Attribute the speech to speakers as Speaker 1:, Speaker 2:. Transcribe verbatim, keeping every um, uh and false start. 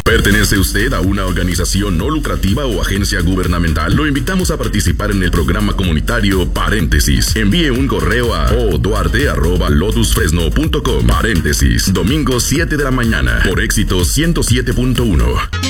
Speaker 1: ¿Pertenece usted a una organización no lucrativa o agencia gubernamental? Lo invitamos a participar en el programa comunitario Paréntesis. Envíe un correo a oduarte arroba lotus fresno punto com. Paréntesis, domingo siete de la mañana, por Éxito ciento siete punto uno.